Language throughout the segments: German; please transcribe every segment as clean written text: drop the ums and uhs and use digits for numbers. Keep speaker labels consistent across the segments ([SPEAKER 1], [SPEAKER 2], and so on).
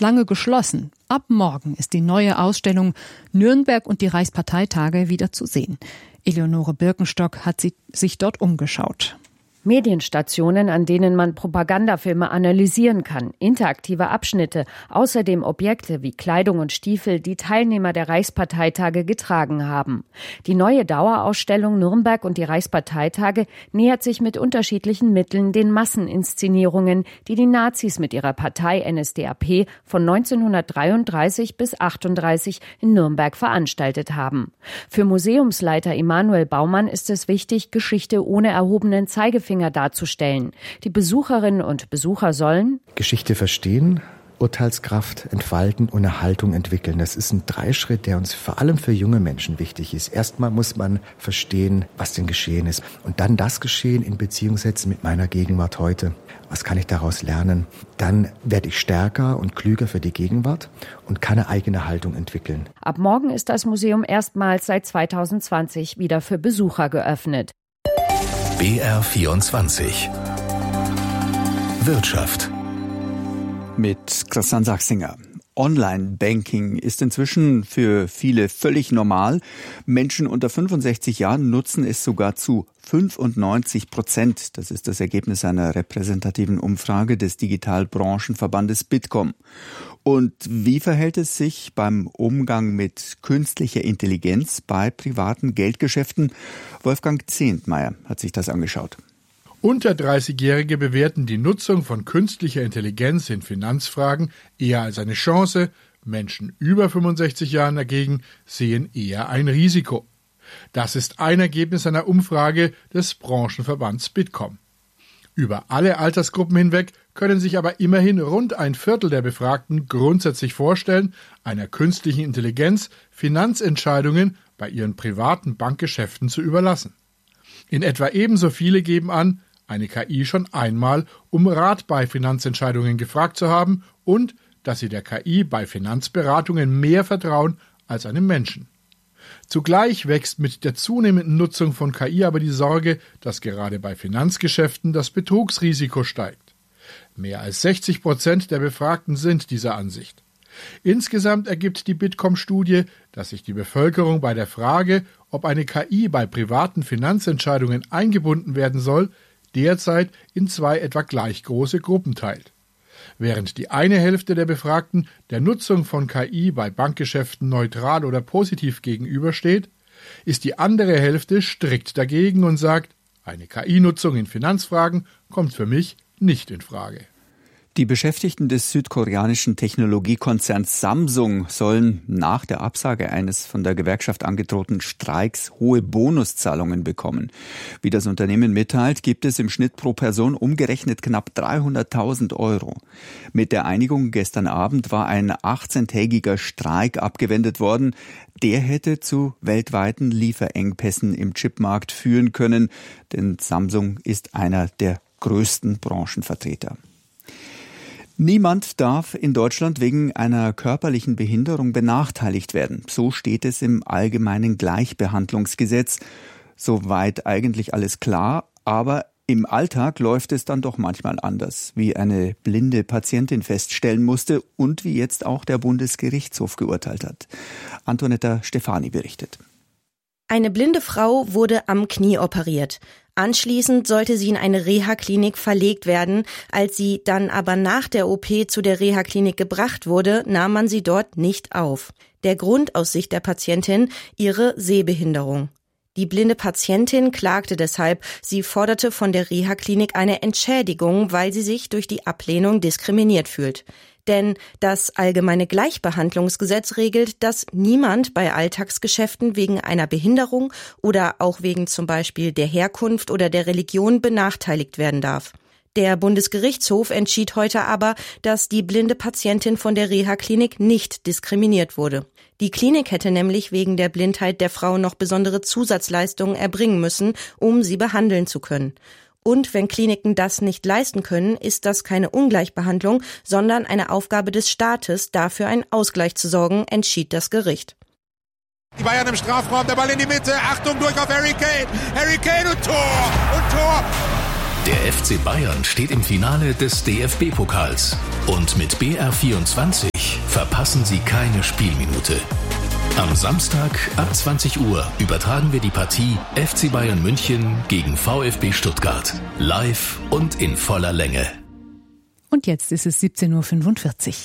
[SPEAKER 1] lange geschlossen. Ab morgen ist die neue Ausstellung Nürnberg und die Reichsparteitage wieder zu sehen. Eleonore Birkenstock hat sich dort umgeschaut.
[SPEAKER 2] Medienstationen, an denen man Propagandafilme analysieren kann, interaktive Abschnitte, außerdem Objekte wie Kleidung und Stiefel, die Teilnehmer der Reichsparteitage getragen haben. Die neue Dauerausstellung Nürnberg und die Reichsparteitage nähert sich mit unterschiedlichen Mitteln den Masseninszenierungen, die die Nazis mit ihrer Partei NSDAP von 1933 bis 1938 in Nürnberg veranstaltet haben. Für Museumsleiter Emanuel Baumann ist es wichtig, Geschichte ohne erhobenen Zeigefinger darzustellen. Die Besucherinnen und Besucher sollen
[SPEAKER 3] Geschichte verstehen, Urteilskraft entfalten und eine Haltung entwickeln. Das ist ein Dreischritt, der uns vor allem für junge Menschen wichtig ist. Erstmal muss man verstehen, was denn geschehen ist. Und dann das Geschehen in Beziehung setzen mit meiner Gegenwart heute. Was kann ich daraus lernen? Dann werde ich stärker und klüger für die Gegenwart und kann eine eigene Haltung entwickeln.
[SPEAKER 2] Ab morgen ist das Museum erstmals seit 2020 wieder für Besucher geöffnet.
[SPEAKER 4] BR24 Wirtschaft
[SPEAKER 5] mit Christian Sachsinger. Online-Banking ist inzwischen für viele völlig normal. Menschen unter 65 Jahren nutzen es sogar zu 95%. Das ist das Ergebnis einer repräsentativen Umfrage des Digitalbranchenverbandes Bitkom. Und wie verhält es sich beim Umgang mit künstlicher Intelligenz bei privaten Geldgeschäften? Wolfgang Zehntmeier hat sich das angeschaut.
[SPEAKER 6] Unter 30-Jährige bewerten die Nutzung von künstlicher Intelligenz in Finanzfragen eher als eine Chance. Menschen über 65 Jahren dagegen sehen eher ein Risiko. Das ist ein Ergebnis einer Umfrage des Branchenverbands Bitkom. Über alle Altersgruppen hinweg können sich aber immerhin rund ein Viertel der Befragten grundsätzlich vorstellen, einer künstlichen Intelligenz Finanzentscheidungen bei ihren privaten Bankgeschäften zu überlassen. In etwa ebenso viele geben an, eine KI schon einmal um Rat bei Finanzentscheidungen gefragt zu haben und dass sie der KI bei Finanzberatungen mehr vertrauen als einem Menschen. Zugleich wächst mit der zunehmenden Nutzung von KI aber die Sorge, dass gerade bei Finanzgeschäften das Betrugsrisiko steigt. Mehr als 60% der Befragten sind dieser Ansicht. Insgesamt ergibt die Bitkom-Studie, dass sich die Bevölkerung bei der Frage, ob eine KI bei privaten Finanzentscheidungen eingebunden werden soll, derzeit in zwei etwa gleich große Gruppen teilt. Während die eine Hälfte der Befragten der Nutzung von KI bei Bankgeschäften neutral oder positiv gegenübersteht, ist die andere Hälfte strikt dagegen und sagt, eine KI-Nutzung in Finanzfragen kommt für mich nicht in Frage.
[SPEAKER 5] Die Beschäftigten des südkoreanischen Technologiekonzerns Samsung sollen nach der Absage eines von der Gewerkschaft angedrohten Streiks hohe Bonuszahlungen bekommen. Wie das Unternehmen mitteilt, gibt es im Schnitt pro Person umgerechnet knapp 300.000 €. Mit der Einigung gestern Abend war ein 18-tägiger Streik abgewendet worden. Der hätte zu weltweiten Lieferengpässen im Chipmarkt führen können, denn Samsung ist einer der größten Branchenvertreter. Niemand darf in Deutschland wegen einer körperlichen Behinderung benachteiligt werden. So steht es im Allgemeinen Gleichbehandlungsgesetz. Soweit eigentlich alles klar, aber im Alltag läuft es dann doch manchmal anders, wie eine blinde Patientin feststellen musste und wie jetzt auch der Bundesgerichtshof geurteilt hat. Antonetta Stefani berichtet.
[SPEAKER 7] Eine blinde Frau wurde am Knie operiert. Anschließend sollte sie in eine Reha-Klinik verlegt werden. Als sie dann aber nach der OP zu der Reha-Klinik gebracht wurde, nahm man sie dort nicht auf. Der Grund aus Sicht der Patientin: ihre Sehbehinderung. Die blinde Patientin klagte deshalb. Sie forderte von der Reha-Klinik eine Entschädigung, weil sie sich durch die Ablehnung diskriminiert fühlt. Denn das Allgemeine Gleichbehandlungsgesetz regelt, dass niemand bei Alltagsgeschäften wegen einer Behinderung oder auch wegen zum Beispiel der Herkunft oder der Religion benachteiligt werden darf. Der Bundesgerichtshof entschied heute aber, dass die blinde Patientin von der Reha-Klinik nicht diskriminiert wurde. Die Klinik hätte nämlich wegen der Blindheit der Frau noch besondere Zusatzleistungen erbringen müssen, um sie behandeln zu können. Und wenn Kliniken das nicht leisten können, ist das keine Ungleichbehandlung, sondern eine Aufgabe des Staates, dafür einen Ausgleich zu sorgen, entschied das Gericht.
[SPEAKER 8] Die Bayern im Strafraum, der Ball in die Mitte, Achtung, durch auf Harry Kane. Harry Kane und Tor, und Tor.
[SPEAKER 4] Der FC Bayern steht im Finale des DFB-Pokals. Und mit BR24 verpassen Sie keine Spielminute. Am Samstag ab 20 Uhr übertragen wir die Partie FC Bayern München gegen VfB Stuttgart. Live und in voller Länge.
[SPEAKER 1] Und jetzt ist es 17.45 Uhr.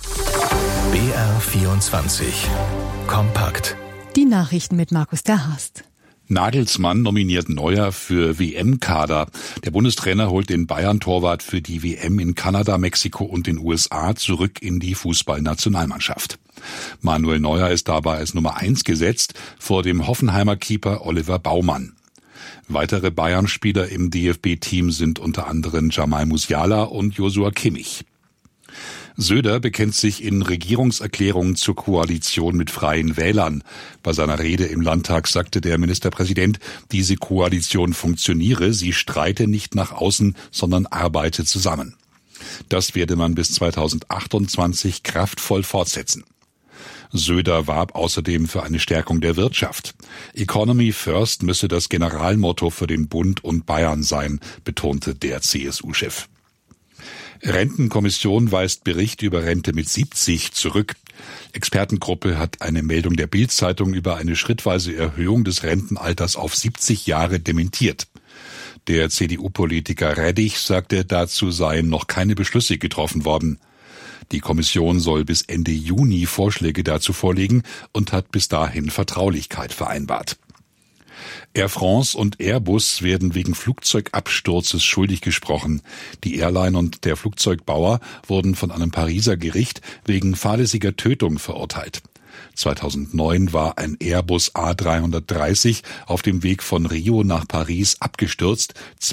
[SPEAKER 4] BR24 Kompakt.
[SPEAKER 1] Die Nachrichten mit Markus der Haast.
[SPEAKER 9] Nagelsmann nominiert Neuer für WM-Kader. Der Bundestrainer holt den Bayern-Torwart für die WM in Kanada, Mexiko und den USA zurück in die Fußballnationalmannschaft. Manuel Neuer ist dabei als Nummer 1 gesetzt vor dem Hoffenheimer Keeper Oliver Baumann. Weitere Bayern-Spieler im DFB-Team sind unter anderem Jamal Musiala und Joshua Kimmich. Söder bekennt sich in Regierungserklärungen zur Koalition mit Freien Wählern. Bei seiner Rede im Landtag sagte der Ministerpräsident, diese Koalition funktioniere, sie streite nicht nach außen, sondern arbeite zusammen. Das werde man bis 2028 kraftvoll fortsetzen. Söder warb außerdem für eine Stärkung der Wirtschaft. Economy First müsse das Generalmotto für den Bund und Bayern sein, betonte der CSU-Chef. Rentenkommission weist Bericht über Rente mit 70 zurück. Expertengruppe hat eine Meldung der Bild-Zeitung über eine schrittweise Erhöhung des Rentenalters auf 70 Jahre dementiert. Der CDU-Politiker Reddich sagte, dazu seien noch keine Beschlüsse getroffen worden. Die Kommission soll bis Ende Juni Vorschläge dazu vorlegen und hat bis dahin Vertraulichkeit vereinbart. Air France und Airbus werden wegen Flugzeugabsturzes schuldig gesprochen. Die Airline und der Flugzeugbauer wurden von einem Pariser Gericht wegen fahrlässiger Tötung verurteilt. 2009 war ein Airbus A330 auf dem Weg von Rio nach Paris abgestürzt,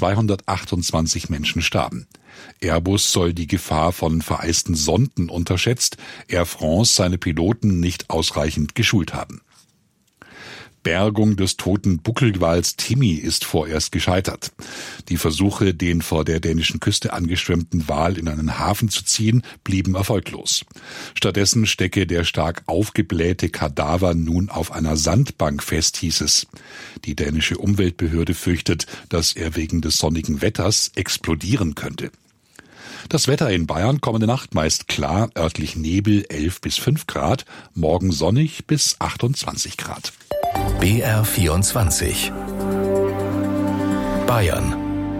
[SPEAKER 9] 228 Menschen starben. Airbus soll die Gefahr von vereisten Sonden unterschätzt, Air France seine Piloten nicht ausreichend geschult haben. Bergung des toten Buckelwals Timmy ist vorerst gescheitert. Die Versuche, den vor der dänischen Küste angeschwemmten Wal in einen Hafen zu ziehen, blieben erfolglos. Stattdessen stecke der stark aufgeblähte Kadaver nun auf einer Sandbank fest, hieß es. Die dänische Umweltbehörde fürchtet, dass er wegen des sonnigen Wetters explodieren könnte. Das Wetter in Bayern kommende Nacht meist klar, örtlich Nebel 11 bis 5 Grad, morgen sonnig bis 28 Grad.
[SPEAKER 4] BR24 Bayern.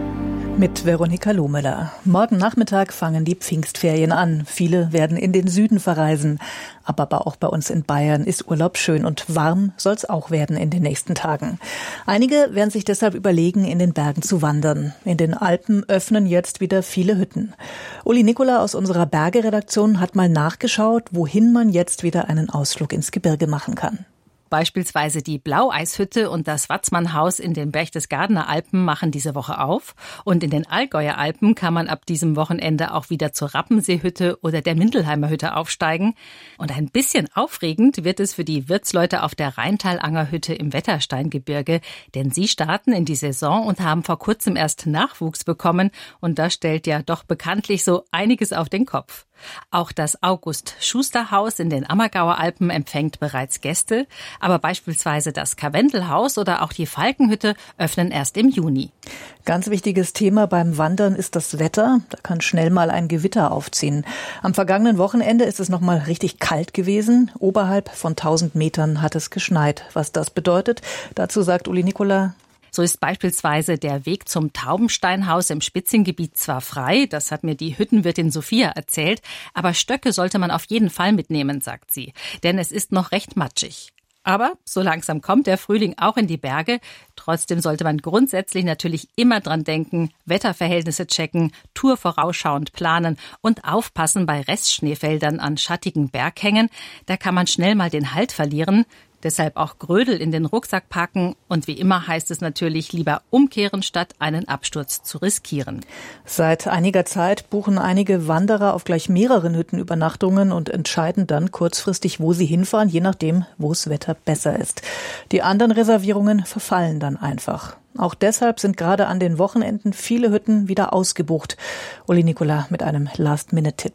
[SPEAKER 10] Mit Veronika Lohmüller. Morgen Nachmittag fangen die Pfingstferien an. Viele werden in den Süden verreisen. Aber auch bei uns in Bayern ist Urlaub schön und warm soll es auch werden in den nächsten Tagen. Einige werden sich deshalb überlegen, in den Bergen zu wandern. In den Alpen öffnen jetzt wieder viele Hütten. Uli Nikola aus unserer Bergeredaktion hat mal nachgeschaut, wohin man jetzt wieder einen Ausflug ins Gebirge machen kann.
[SPEAKER 11] Beispielsweise die Blaueishütte und das Watzmannhaus in den Berchtesgadener Alpen machen diese Woche auf. Und in den Allgäuer Alpen kann man ab diesem Wochenende auch wieder zur Rappenseehütte oder der Mindelheimer Hütte aufsteigen. Und ein bisschen aufregend wird es für die Wirtsleute auf der Rheintalangerhütte im Wettersteingebirge. Denn sie starten in die Saison und haben vor kurzem erst Nachwuchs bekommen. Und das stellt ja doch bekanntlich so einiges auf den Kopf. Auch das August-Schuster-Haus in den Ammergauer Alpen empfängt bereits Gäste, aber beispielsweise das Karwendelhaus oder auch die Falkenhütte öffnen erst im Juni.
[SPEAKER 10] Ganz wichtiges Thema beim Wandern ist das Wetter. Da kann schnell mal ein Gewitter aufziehen. Am vergangenen Wochenende ist es noch mal richtig kalt gewesen. Oberhalb von 1000 Metern hat es geschneit. Was das bedeutet, dazu sagt Uli Nikola:
[SPEAKER 11] So ist beispielsweise der Weg zum Taubensteinhaus im Spitzengebiet zwar frei, das hat mir die Hüttenwirtin Sophia erzählt, aber Stöcke sollte man auf jeden Fall mitnehmen, sagt sie, denn es ist noch recht matschig. Aber so langsam kommt der Frühling auch in die Berge. Trotzdem sollte man grundsätzlich natürlich immer dran denken, Wetterverhältnisse checken, Tour vorausschauend planen und aufpassen bei Restschneefeldern an schattigen Berghängen. Da kann man schnell mal den Halt verlieren. Deshalb auch Grödel in den Rucksack packen und wie immer heißt es natürlich lieber umkehren, statt einen Absturz zu riskieren.
[SPEAKER 10] Seit einiger Zeit buchen einige Wanderer auf gleich mehreren Hütten Übernachtungen und entscheiden dann kurzfristig, wo sie hinfahren, je nachdem, wo das Wetter besser ist. Die anderen Reservierungen verfallen dann einfach. Auch deshalb sind gerade an den Wochenenden viele Hütten wieder ausgebucht. Uli Nikola mit einem Last-Minute-Tipp.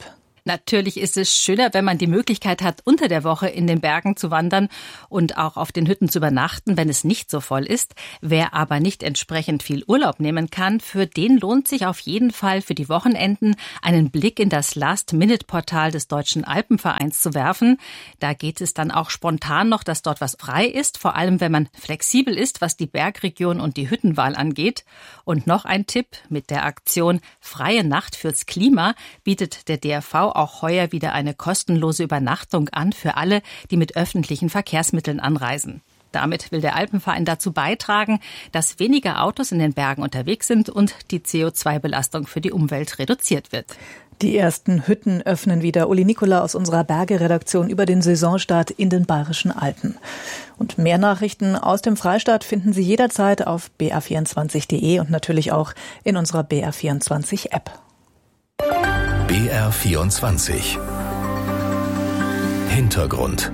[SPEAKER 11] Natürlich ist es schöner, wenn man die Möglichkeit hat, unter der Woche in den Bergen zu wandern und auch auf den Hütten zu übernachten, wenn es nicht so voll ist. Wer aber nicht entsprechend viel Urlaub nehmen kann, für den lohnt sich auf jeden Fall für die Wochenenden einen Blick in das Last-Minute-Portal des Deutschen Alpenvereins zu werfen. Da geht es dann auch spontan noch, dass dort was frei ist, vor allem wenn man flexibel ist, was die Bergregion und die Hüttenwahl angeht. Und noch ein Tipp: Mit der Aktion Freie Nacht fürs Klima bietet der DRV auch heuer wieder eine kostenlose Übernachtung an für alle, die mit öffentlichen Verkehrsmitteln anreisen. Damit will der Alpenverein dazu beitragen, dass weniger Autos in den Bergen unterwegs sind und die CO2-Belastung für die Umwelt reduziert wird.
[SPEAKER 10] Die ersten Hütten öffnen wieder. Uli Nikola aus unserer Berge-Redaktion über den Saisonstart in den Bayerischen Alpen. Und mehr Nachrichten aus dem Freistaat finden Sie jederzeit auf br24.de und natürlich auch in unserer BR24-App.
[SPEAKER 4] BR24 Hintergrund.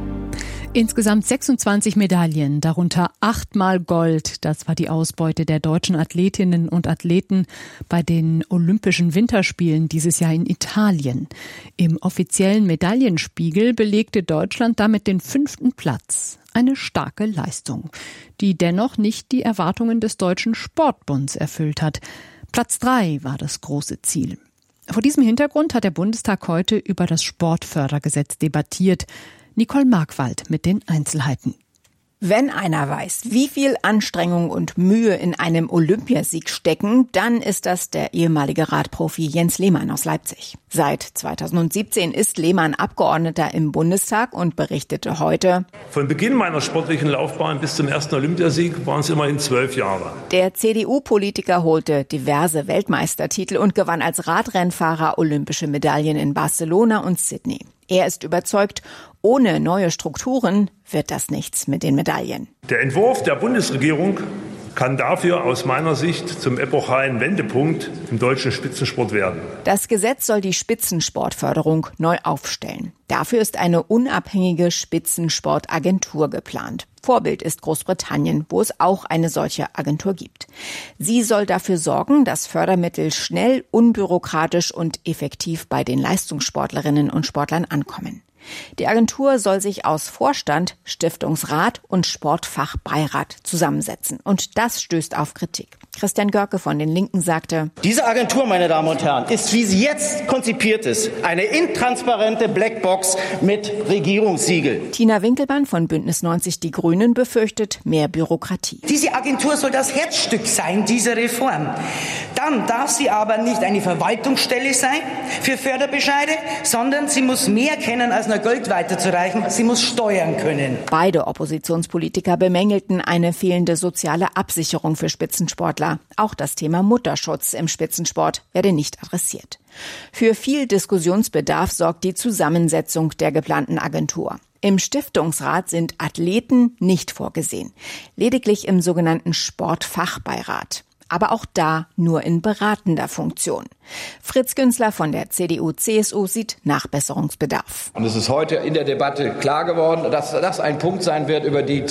[SPEAKER 1] Insgesamt 26 Medaillen, darunter 8-mal Gold. Das war die Ausbeute der deutschen Athletinnen und Athleten bei den Olympischen Winterspielen dieses Jahr in Italien. Im offiziellen Medaillenspiegel belegte Deutschland damit den 5. Platz. Eine starke Leistung, die dennoch nicht die Erwartungen des Deutschen Sportbunds erfüllt hat. Platz 3 war das große Ziel. Vor diesem Hintergrund hat der Bundestag heute über das Sportfördergesetz debattiert. Nicole Markwald mit den Einzelheiten.
[SPEAKER 12] Wenn einer weiß, wie viel Anstrengung und Mühe in einem Olympiasieg stecken, dann ist das der ehemalige Radprofi Jens Lehmann aus Leipzig. Seit 2017 ist Lehmann Abgeordneter im Bundestag und berichtete heute:
[SPEAKER 13] Von Beginn meiner sportlichen Laufbahn bis zum ersten Olympiasieg waren es immerhin 12 Jahre.
[SPEAKER 12] Der CDU-Politiker holte diverse Weltmeistertitel und gewann als Radrennfahrer olympische Medaillen in Barcelona und Sydney. Er ist überzeugt, ohne neue Strukturen wird das nichts mit den Medaillen.
[SPEAKER 13] Der Entwurf der Bundesregierung kann dafür aus meiner Sicht zum epochalen Wendepunkt im deutschen Spitzensport werden.
[SPEAKER 12] Das Gesetz soll die Spitzensportförderung neu aufstellen. Dafür ist eine unabhängige Spitzensportagentur geplant. Vorbild ist Großbritannien, wo es auch eine solche Agentur gibt. Sie soll dafür sorgen, dass Fördermittel schnell, unbürokratisch und effektiv bei den Leistungssportlerinnen und Sportlern ankommen. Die Agentur soll sich aus Vorstand, Stiftungsrat und Sportfachbeirat zusammensetzen. Und das stößt auf Kritik. Christian Görke von den Linken sagte:
[SPEAKER 14] Diese Agentur, meine Damen und Herren, ist, wie sie jetzt konzipiert ist, eine intransparente Blackbox mit Regierungssiegel.
[SPEAKER 12] Tina Winkelmann von Bündnis 90 Die Grünen befürchtet mehr Bürokratie.
[SPEAKER 15] Diese Agentur soll das Herzstück sein, dieser Reform. Dann darf sie aber nicht eine Verwaltungsstelle sein für Förderbescheide, sondern sie muss mehr kennen als nur Geld weiterzureichen. Sie muss steuern können.
[SPEAKER 12] Beide Oppositionspolitiker bemängelten eine fehlende soziale Absicherung für Spitzensportler. Auch das Thema Mutterschutz im Spitzensport werde nicht adressiert. Für viel Diskussionsbedarf sorgt die Zusammensetzung der geplanten Agentur. Im Stiftungsrat sind Athleten nicht vorgesehen, lediglich im sogenannten Sportfachbeirat. Aber auch da nur in beratender Funktion. Fritz Günzler von der CDU-CSU sieht Nachbesserungsbedarf.
[SPEAKER 16] Und es ist heute in der Debatte klar geworden, dass das ein Punkt sein wird,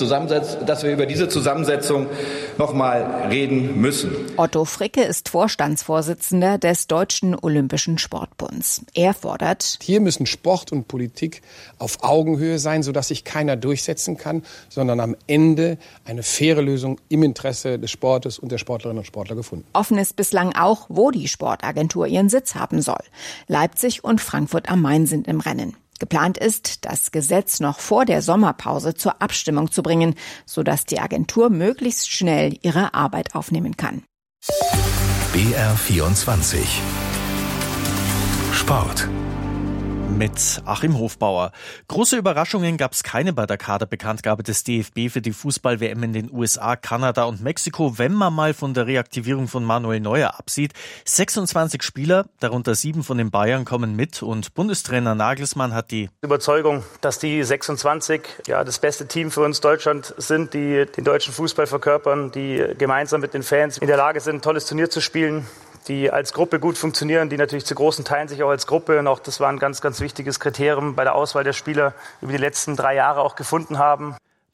[SPEAKER 16] dass wir über diese Zusammensetzung noch mal reden müssen.
[SPEAKER 12] Otto Fricke ist Vorstandsvorsitzender des Deutschen Olympischen Sportbunds. Er fordert:
[SPEAKER 17] Hier müssen Sport und Politik auf Augenhöhe sein, sodass sich keiner durchsetzen kann, sondern am Ende eine faire Lösung im Interesse des Sportes und der Sportlerinnen und Sportler gefunden.
[SPEAKER 12] Offen ist bislang auch, wo die Sportagentur ihren Sitz haben soll. Leipzig und Frankfurt am Main sind im Rennen. Geplant ist, das Gesetz noch vor der Sommerpause zur Abstimmung zu bringen, sodass die Agentur möglichst schnell ihre Arbeit aufnehmen kann.
[SPEAKER 4] BR24 Sport.
[SPEAKER 18] Mit Achim Hofbauer. Große Überraschungen gab es keine bei der Kaderbekanntgabe des DFB für die Fußball-WM in den USA, Kanada und Mexiko, wenn man mal von der Reaktivierung von Manuel Neuer absieht. 26 Spieler, darunter 7 von den Bayern, kommen mit und Bundestrainer Nagelsmann hat die
[SPEAKER 19] Überzeugung, dass die 26 das beste Team für uns Deutschland sind, die den deutschen Fußball verkörpern, die gemeinsam mit den Fans in der Lage sind, ein tolles Turnier zu spielen, die als Gruppe gut funktionieren, die natürlich zu großen Teilen sich auch als Gruppe, und auch das war ein ganz, ganz wichtiges Kriterium bei der Auswahl der Spieler, über die letzten 3 Jahre auch gefunden haben.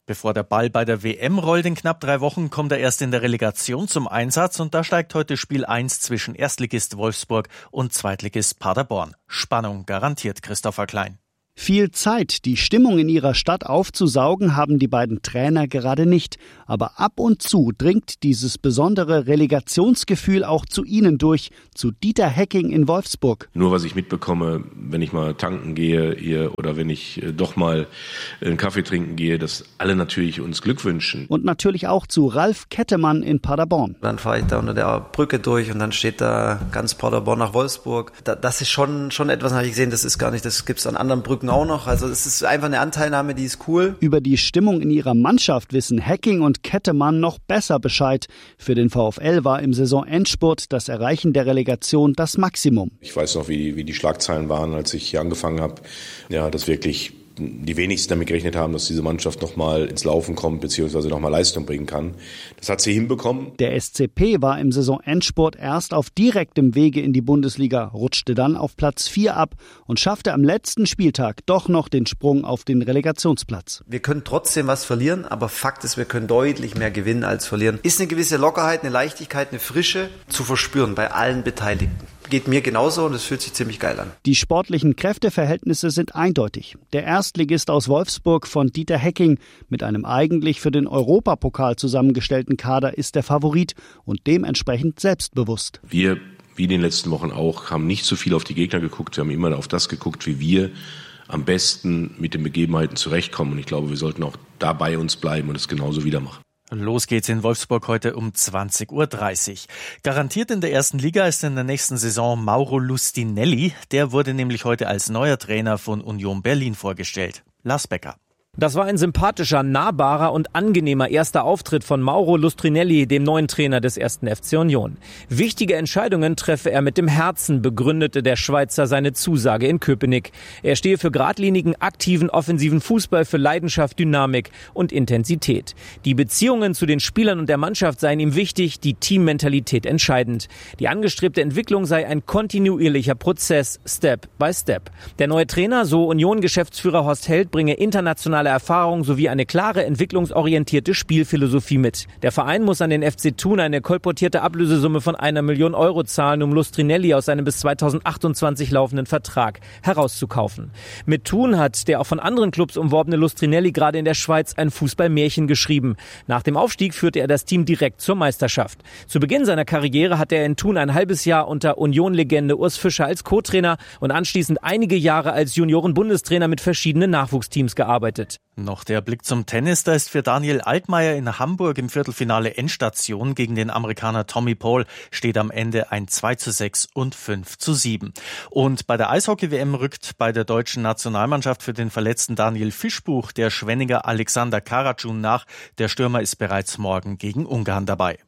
[SPEAKER 18] Bevor der Ball bei der WM rollt in knapp 3 Wochen, kommt er erst in der Relegation zum Einsatz und da steigt heute Spiel 1 zwischen Erstligist Wolfsburg und Zweitligist Paderborn. Spannung garantiert Christopher Klein.
[SPEAKER 20] Viel Zeit, die Stimmung in ihrer Stadt aufzusaugen, haben die beiden Trainer gerade nicht. Aber ab und zu dringt dieses besondere Relegationsgefühl auch zu ihnen durch, zu Dieter Hecking in Wolfsburg.
[SPEAKER 21] Nur was ich mitbekomme, wenn ich mal tanken gehe hier oder wenn ich doch mal einen Kaffee trinken gehe, dass alle natürlich uns Glück wünschen.
[SPEAKER 20] Und natürlich auch zu Ralf Kettemann in Paderborn.
[SPEAKER 22] Dann fahre ich da unter der Brücke durch und dann steht da ganz Paderborn nach Wolfsburg. Das ist schon etwas, habe ich gesehen, das gibt's an anderen Brücken auch noch. Also es ist einfach eine Anteilnahme, die ist cool.
[SPEAKER 20] Über die Stimmung in ihrer Mannschaft wissen Hecking und Kettemann noch besser Bescheid. Für den VfL war im Saisonendspurt das Erreichen der Relegation das Maximum.
[SPEAKER 21] Ich weiß noch, wie die Schlagzeilen waren, als ich hier angefangen habe. Ja, dass wirklich die wenigsten damit gerechnet haben, dass diese Mannschaft nochmal ins Laufen kommt bzw. nochmal Leistung bringen kann. Das hat sie hinbekommen.
[SPEAKER 20] Der SCP war im Saisonendspurt erst auf direktem Wege in die Bundesliga, rutschte dann auf Platz 4 ab und schaffte am letzten Spieltag doch noch den Sprung auf den Relegationsplatz.
[SPEAKER 22] Wir können trotzdem was verlieren, aber Fakt ist, wir können deutlich mehr gewinnen als verlieren. Ist eine gewisse Lockerheit, eine Leichtigkeit, eine Frische zu verspüren bei allen Beteiligten. Geht mir genauso und es fühlt sich ziemlich geil an.
[SPEAKER 20] Die sportlichen Kräfteverhältnisse sind eindeutig. Der Erstligist aus Wolfsburg von Dieter Hecking mit einem eigentlich für den Europapokal zusammengestellten Kader ist der Favorit und dementsprechend selbstbewusst.
[SPEAKER 21] Wir, wie in den letzten Wochen auch, haben nicht so viel auf die Gegner geguckt. Wir haben immer auf das geguckt, wie wir am besten mit den Begebenheiten zurechtkommen. Und ich glaube, wir sollten auch da bei uns bleiben und es genauso wieder machen.
[SPEAKER 18] Los geht's in Wolfsburg heute um 20.30 Uhr. Garantiert in der ersten Liga ist in der nächsten Saison Mauro Lustinelli. Der wurde nämlich heute als neuer Trainer von Union Berlin vorgestellt. Lars Becker.
[SPEAKER 23] Das war ein sympathischer, nahbarer und angenehmer erster Auftritt von Mauro Lustrinelli, dem neuen Trainer des 1. FC Union. Wichtige Entscheidungen treffe er mit dem Herzen, begründete der Schweizer seine Zusage in Köpenick. Er stehe für geradlinigen, aktiven, offensiven Fußball, für Leidenschaft, Dynamik und Intensität. Die Beziehungen zu den Spielern und der Mannschaft seien ihm wichtig, die Teammentalität entscheidend. Die angestrebte Entwicklung sei ein kontinuierlicher Prozess, Step by Step. Der neue Trainer, so Union-Geschäftsführer Horst Held, bringe internationale Erfahrung sowie eine klare, entwicklungsorientierte Spielphilosophie mit. Der Verein muss an den FC Thun eine kolportierte Ablösesumme von 1 Million Euro zahlen, um Lustrinelli aus seinem bis 2028 laufenden Vertrag herauszukaufen. Mit Thun hat der auch von anderen Clubs umworbene Lustrinelli gerade in der Schweiz ein Fußballmärchen geschrieben. Nach dem Aufstieg führte er das Team direkt zur Meisterschaft. Zu Beginn seiner Karriere hatte er in Thun ein halbes Jahr unter Union-Legende Urs Fischer als Co-Trainer und anschließend einige Jahre als Junioren-Bundestrainer mit verschiedenen Nachwuchsteams gearbeitet.
[SPEAKER 18] Noch der Blick zum Tennis. Da ist für Daniel Altmaier in Hamburg im Viertelfinale Endstation gegen den Amerikaner Tommy Paul. Steht am Ende ein 2:6 und 5:7. Und bei der Eishockey-WM rückt bei der deutschen Nationalmannschaft für den verletzten Daniel Fischbuch der Schwenninger Alexander Karatschun nach. Der Stürmer ist bereits morgen gegen Ungarn dabei.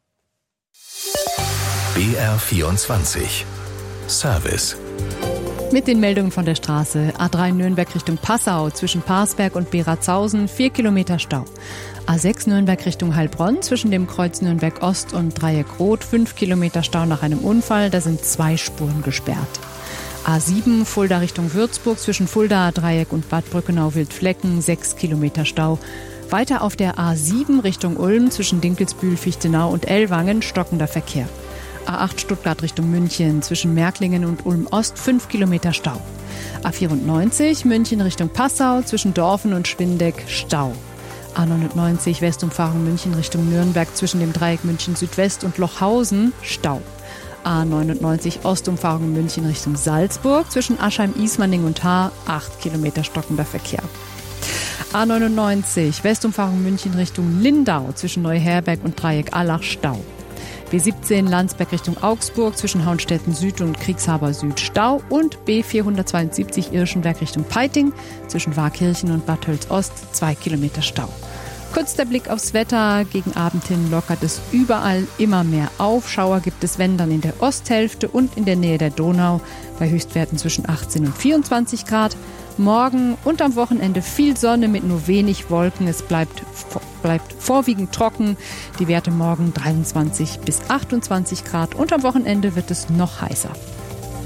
[SPEAKER 4] BR24 Service.
[SPEAKER 1] Mit den Meldungen von der Straße. A3 Nürnberg Richtung Passau zwischen Parsberg und Beratshausen 4 Kilometer Stau. A6 Nürnberg Richtung Heilbronn zwischen dem Kreuz Nürnberg Ost und Dreieck Rot 5 Kilometer Stau nach einem Unfall. Da sind 2 Spuren gesperrt. A7 Fulda Richtung Würzburg zwischen Fulda, Dreieck und Bad Brückenau-Wildflecken 6 Kilometer Stau. Weiter auf der A7 Richtung Ulm zwischen Dinkelsbühl, Fichtenau und Ellwangen stockender Verkehr. A8 Stuttgart Richtung München zwischen Märklingen und Ulm-Ost 5 Kilometer Stau. A94 München Richtung Passau zwischen Dorfen und Schwindeck Stau. A99 Westumfahrung München Richtung Nürnberg zwischen dem Dreieck München Südwest und Lochhausen Stau. A99 Ostumfahrung München Richtung Salzburg zwischen Aschheim-Ismaning und Haar 8 Kilometer stockender Verkehr. A99 Westumfahrung München Richtung Lindau zwischen Neuherberg und Dreieck Allach Stau. B17 Landsberg Richtung Augsburg zwischen Hauenstetten Süd und Kriegshaber Süd Stau und B472 Irschenberg Richtung Peiting zwischen Waakirchen und Bad Tölz-Ost 2 Kilometer Stau. Kurz der Blick aufs Wetter. Gegen Abend hin lockert es überall immer mehr auf. Schauer gibt es, wenn dann in der Osthälfte und in der Nähe der Donau bei Höchstwerten zwischen 18 und 24 Grad. Morgen und am Wochenende viel Sonne mit nur wenig Wolken. Es bleibt vorwiegend trocken. Die Werte morgen 23 bis 28 Grad und am Wochenende wird es noch heißer.